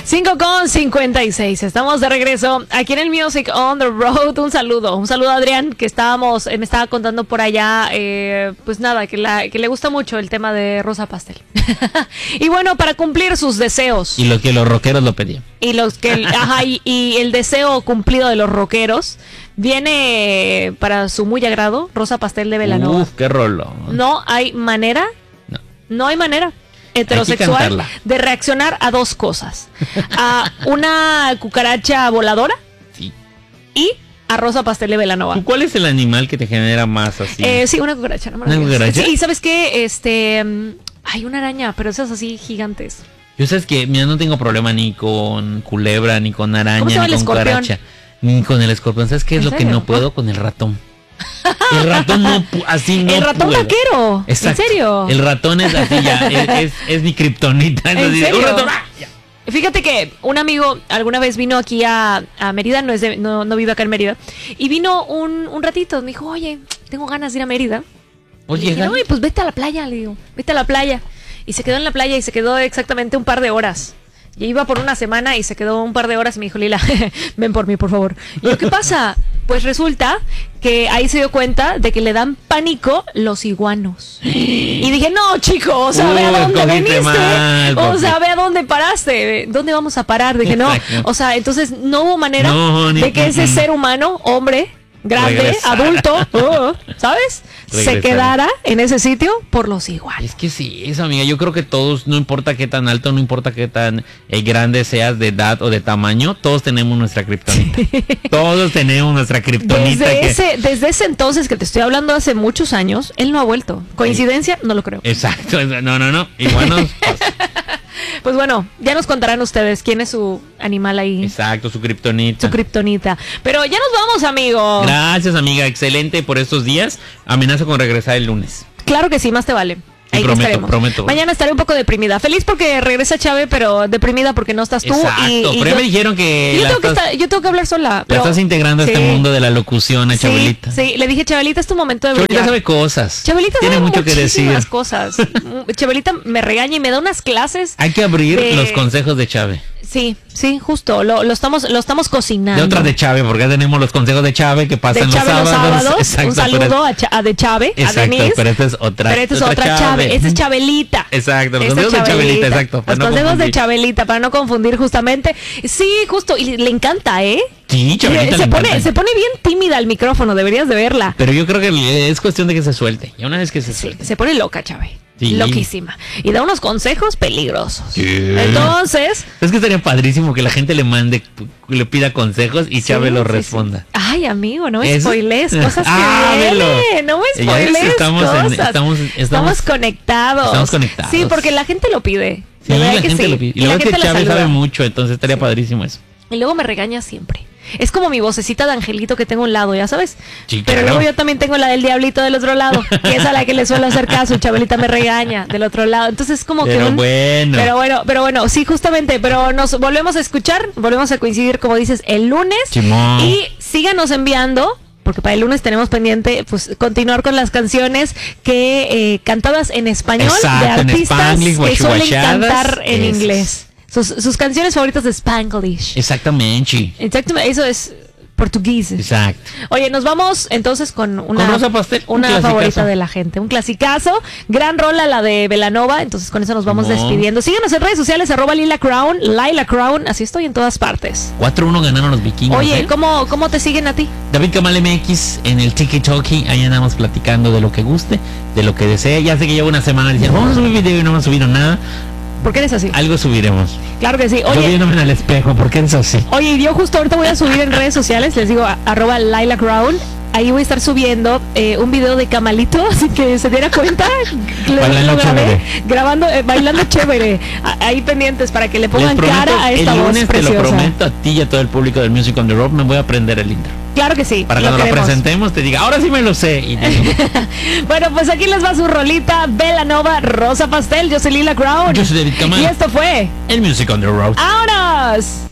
5:56. Estamos de regreso aquí en el Music on the Road. Un saludo a Adrián, que me estaba contando por allá, pues nada, que le gusta mucho el tema de Rosa Pastel. Y bueno, para cumplir sus deseos. Y lo que los rockeros lo pedían. Y el deseo cumplido de los rockeros viene para su muy agrado, Rosa Pastel de Belanova. Uf, qué rollo. No hay manera. No hay manera heterosexual de reaccionar a dos cosas: a una cucaracha voladora, sí, y a Rosa Pastel de Belanova. ¿Cuál es el animal que te genera más así? Sí, una cucaracha. No me ¿Una cucaracha? Sí, ¿sabes qué? Hay una araña, pero esas así gigantes. Yo sabes que, mira, no tengo problema ni con culebra, ni con araña, ni con cucaracha, ni con el escorpión. ¿Sabes qué es lo que no puedo? Con el ratón. El ratón no, así no. El ratón puedo. Vaquero. Exacto. ¿En serio? El ratón es así ya, es mi kriptonita. ¿En así, serio? un ratón, Fíjate que un amigo alguna vez vino aquí a Mérida, no vive acá en Mérida, y vino un ratito, me dijo, oye, tengo ganas de ir a Mérida. Oye, no, pues vete a la playa, le digo, vete a la playa. Y se quedó en la playa y se quedó exactamente un par de horas. Y iba por una semana y se quedó un par de horas y me dijo, Lila, ven por mí, por favor. Y yo, ¿qué pasa? Pues resulta que ahí se dio cuenta de que le dan pánico los iguanos. Y dije, no, chico, o sea, ve a dónde veniste. O sea, ve a dónde paraste. ¿Dónde vamos a parar? Dije, no. O sea, entonces no hubo manera de que ese ser humano, hombre, grande, adulto, ¿sabes? Se quedara en ese sitio por los iguales. Es que sí, eso, amiga, yo creo que todos, no importa qué tan alto, no importa qué tan grande seas de edad o de tamaño, todos tenemos nuestra kriptonita. Todos tenemos nuestra kriptonita. Desde ese entonces, que te estoy hablando hace muchos años, él no ha vuelto. ¿Coincidencia? No lo creo. Exacto, no, igual nos pasa. Pues bueno, ya nos contarán ustedes quién es su animal ahí. Exacto, su kriptonita. Su kriptonita. Pero ya nos vamos, amigo. Gracias, amiga. Excelente por estos días. Amenazo con regresar el lunes. Claro que sí, más te vale. Ahí prometo. Mañana estaré un poco deprimida. Feliz porque regresa Chave, pero deprimida porque no estás tú. Exacto, pero ya me dijeron que yo tengo que hablar sola. La estás integrando a este mundo de la locución a Chabelita. Sí, le dije, Chabelita, es tu momento de brillar. Chabelita sabe cosas. Chabelita tiene sabe mucho que decir. Cosas. Chabelita me regaña y me da unas clases. Hay que abrir los consejos de Chave. Sí, justo, lo estamos cocinando. De otras de Chave, porque ya tenemos los consejos de Chave que pasan los sábados. Exacto, un saludo a de Chave, exacto, a Denise. Pero esta es otra Chave. Esta es Chabelita. Exacto, los consejos de Chabelita, exacto. Los consejos de Chabelita, para no confundir justamente. Sí, justo, y le encanta, ¿eh? Sí, Chabelita se pone bien tímida al micrófono, deberías de verla. Pero yo creo que es cuestión de que se suelte. Y una vez que se suelte. Se pone loca, Chave. Sí. Loquísima. Y da unos consejos peligrosos. Sí. Entonces, es que estaría padrísimo que la gente le le pida consejos y Chave los responda. Sí. Ay, amigo, no me spoilees cosas que vienen. No me spoilees Estamos conectados. Estamos conectados. Sí, porque la gente lo pide. Sí, la gente lo pide. Y luego es que Chave sabe mucho, entonces estaría padrísimo eso. Y luego me regaña siempre. Es como mi vocecita de angelito que tengo a un lado, ya sabes. Sí, pero luego yo también tengo la del diablito del otro lado, que es a la que le suelo hacer caso. Chabelita me regaña del otro lado. Entonces es como pero bueno, sí, justamente. Pero nos volvemos a escuchar, volvemos a coincidir, como dices, el lunes. Chimón. Y síganos enviando, porque para el lunes tenemos pendiente pues continuar con las canciones que cantadas en español. Exacto, de artistas que suelen cantar en esas. inglés. Sus canciones favoritas de Spanglish. Exactamente, eso es portugués. Exacto. Oye, nos vamos entonces con Rosa Pastel, una favorita de la gente, un clasicazo, gran rola la de Belanova, entonces con eso nos vamos despidiendo. Síguenos en redes sociales, @Lila Crown, así estoy en todas partes. 4-1 ganaron los vikingos. Oye, ¿cómo te siguen a ti? David Kamal MX en el TikTok, ahí andamos platicando de lo que guste, de lo que desee. Ya sé que llevo una semana diciendo, vamos a subir video y no hemos subido nada. ¿Por qué eres así? Algo subiremos. Claro que sí. Oye, yo viéndome en el espejo, ¿por qué eres así? Oye, yo justo ahorita voy a subir en redes sociales, les digo, @Lila Crown. Ahí voy a estar subiendo un video de Camalito, así que se diera cuenta. Bailando chévere. Ahí pendientes para que le pongan cara a esta voz preciosa. Te lo prometo a ti y a todo el público del Music on the Road, me voy a aprender el intro. Claro que sí. Para cuando lo presentemos te diga, ahora sí me lo sé. Y bueno, pues aquí les va su rolita, Belanova, Rosa Pastel. Yo soy Lila Crown. Yo soy David Kamal. Y esto fue el Music on the Road. ¡Vámonos!